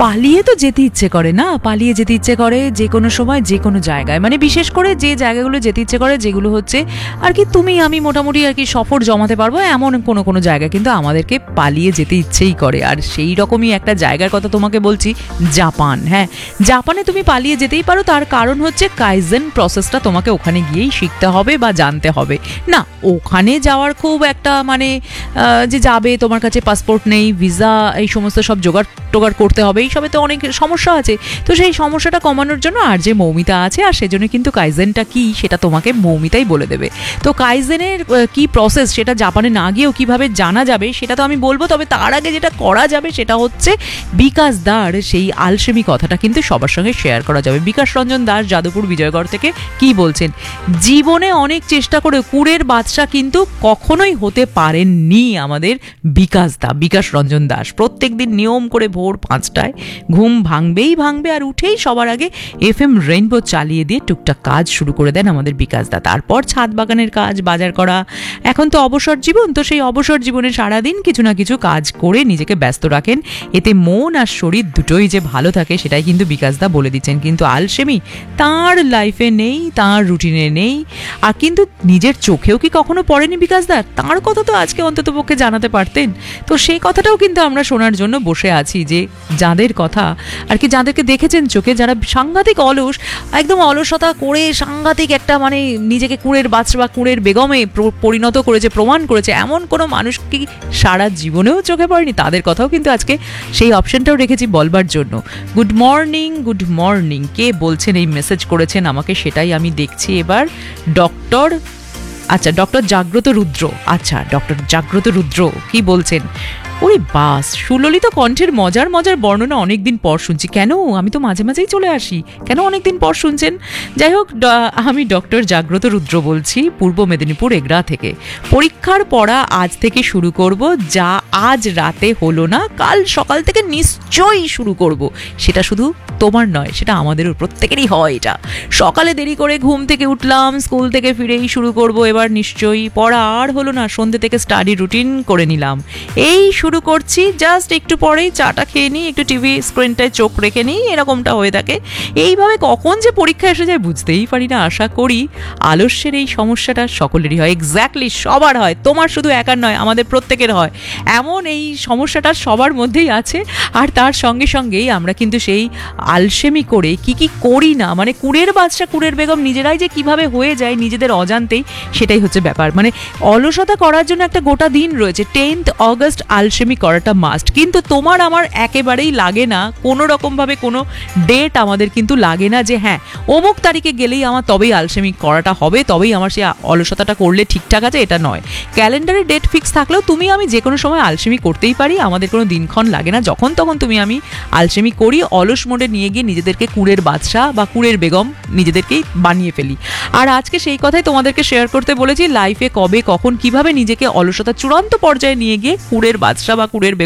পালিয়ে তো যেতে ইচ্ছে করে না, পালিয়ে যেতে ইচ্ছে করে যে কোনো সময় যে কোনো জায়গায়, মানে বিশেষ করে যে জায়গাগুলো যেতে ইচ্ছে করে যেগুলো হচ্ছে আর কি তুমি আমি মোটামুটি আর কি সফর জমাতে পারবো এমন কোনো কোনো জায়গা কিন্তু আমাদেরকে পালিয়ে যেতে ইচ্ছেই করে। আর সেই রকমই একটা জায়গার কথা তোমাকে বলছি, জাপান। হ্যাঁ, জাপানে তুমি পালিয়ে যেতেই পারো, তার কারণ হচ্ছে কাইজেন প্রসেসটা তোমাকে ওখানে গিয়েই শিখতে হবে বা জানতে হবে না। ওখানে যাওয়ার খুব একটা মানে যে যাবে তোমার কাছে পাসপোর্ট নেই, ভিসা, এই সমস্ত সব জোগাড় টোগাড় করতে হবে, এইসবে তো অনেক সমস্যা আছে। তো সেই সমস্যাটা কমানোর জন্য আর যে মৌমিতা আছে, আর সেজন্য কিন্তু কাইজেনটা কি সেটা তোমাকে মৌমিতাই বলে দেবে। তো কাইজেনের কি প্রসেস সেটা জাপানে না গিয়েও কিভাবে জানা যাবে সেটা তো আমি বলবো, তবে তার আগে যেটা করা যাবে সেটা হচ্ছে বিকাশ দার সেই আলসেমি কথাটা কিন্তু সবার সঙ্গে শেয়ার করা যাবে। বিকাশ রঞ্জন দাস যাদবপুর বিজয়গড় থেকে কি বলছেন, জীবনে অনেক চেষ্টা করে কুড়ের বাদশা কিন্তু কখনোই হতে পারেননি আমাদের বিকাশ রঞ্জন দাস। প্রত্যেকদিন নিয়ম করে ভোর 5টায় ঘুম ভাঙবে আর উঠেই সবার আগে FM রেইনবো চালিয়ে দিয়ে টুকটাক কাজ শুরু করে দেন আমাদের বিকাশ দা। তারপর ছাদ বাগানের কাজ, বাজার করা, এখন তো অবসর জীবন, তো সেই অবসর জীবনে সারাদিন কিছু না কিছু কাজ করে নিজেকে ব্যস্ত রাখেন, এতে মন আর শরীর দুটোই যে ভালো থাকে সেটাই কিন্তু বিকাশ দা বলে দিচ্ছেন। কিন্তু আলসেমি তার লাইফে নেই, তার রুটিনে নেই। আর কিন্তু নিজের চোখেও কি কখনো পড়েনি বিকাশ দা? তার কথা তো আজকে অন্তত পক্ষে জানাতে পারতেন। তো সেই কথাটাও কিন্তু আমরা শোনার জন্য বসে আছি, যে যাদের কথা আর কি, যাদেরকে দেখেছেন চোখে, যারা সাংঘাতিক অলস, একদম অলসতা করে সাংঘাতিক একটা মানে নিজেকে কুঁড়ের বাচ্চা বা কুঁড়ের বেগমে পরিণত করেছে, প্রমাণ করেছে, এমন কোনো মানুষ কি সারা জীবনেও চোখে পড়েনি? তাদের কথাও কিন্তু আজকে সেই অপশনটাও রেখেছি বলবার জন্য। গুড মর্নিং, কে বলছেন, এই মেসেজ করেছেন আমাকে সেটাই আমি দেখছি এবার। ডক্টর জাগ্রত রুদ্র কি বলছেন? ওরে বাস, সুললিত কণ্ঠের মজার বর্ণনা অনেকদিন পর শুনছি। কেন? আমি তো মাঝে মাঝেই চলে আসি, কেন অনেকদিন পর শুনছেন? যাই হোক, আমি ডক্টর জাগ্রত রুদ্র বলছি পূর্ব মেদিনীপুর এগরা থেকে। পরীক্ষার পড়া আজ থেকে শুরু করব, যা আজ রাতে হলো না কাল সকাল থেকে নিশ্চয়ই শুরু করব। সেটা শুধু তোমার নয়, সেটা আমাদেরও প্রত্যেকেরই হয়। এটা সকালে দেরি করে ঘুম থেকে উঠলাম, স্কুল থেকে ফিরেই শুরু করব এবার নিশ্চয়ই। পড়া আর হলো না, সন্ধ্যে থেকে স্টাডি রুটিন করে নিলাম, এই শুরু করছি। জাস্ট একটু পরেই চাটা খেয়ে নিই, একটু টিভি স্ক্রিনটায় চোখ রেখে নিই, এরকমটা হয়ে থাকে। এইভাবে কখন যে পরীক্ষা এসে যায় বুঝতেই পারি না। আশা করি আলস্যের এই সমস্যাটা সকলেরই হয়, এক্স্যাক্টলি সবার হয়, তোমার শুধু একার নয়, আমাদের প্রত্যেকের হয়। এমন এই সমস্যাটা সবার মধ্যেই আছে। আর তার সঙ্গে সঙ্গেই আমরা কিন্তু সেই আলসেমি করে কি করি না, মানে কুঁড়ের বাচ্চা কুঁড়ের বেগম নিজেরাই যে কিভাবে হয়ে যায় নিজেদের অজান্তেই, সেটাই হচ্ছে ব্যাপার। মানে অলসতা করার জন্য একটা গোটা দিন রয়েছে, 10th অগস্ট আলসেমি করাটা মাস্ট। কিন্তু তোমার আমার একেবারেই লাগে না, কোনো রকমভাবে কোনো ডেট আমাদের কিন্তু লাগে না যে হ্যাঁ অমুক তারিখে গেলেই আমার তবেই আলসেমি করাটা হবে, তবেই আমার সেই অলসতাটা করলে ঠিকঠাক আছে, এটা নয়। ক্যালেন্ডারে ডেট ফিক্স থাকলেও তুমি আমি যে কোনো সময় আলসেমি করতেই পারি, আমাদের কোনো দিনক্ষণ লাগে না। যখন তখন তুমি আমি আলসেমি করি, অলস মোডে নিয়ে গিয়ে নিজেদেরকে কুঁড়ের বাদশা বা কুঁড়ের বেগম নিজেদেরকেই বানিয়ে ফেলি। আর আজকে সেই কথাই তোমাদেরকে শেয়ার করতে বলেছি, লাইফে কবে কখন কিভাবে নিজেকে অলসতা চূড়ান্ত পর্যায়ে নিয়ে গিয়ে কুঁড়ের বাদশা বা কুঁড়ের